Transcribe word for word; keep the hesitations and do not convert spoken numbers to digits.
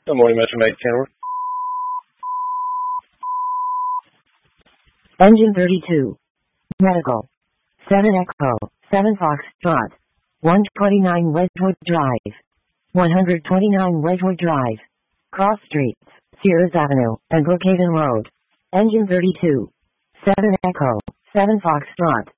Good morning, Metro Mate Kenworth. Engine thirty-two. Medical. seven Echo, seven Foxtrot. one twenty-nine Wedgewood Drive. one twenty-nine Wedgewood Drive. Cross Streets, Sears Avenue, and Brookhaven Road. Engine thirty-two. seven Echo, seven Foxtrot.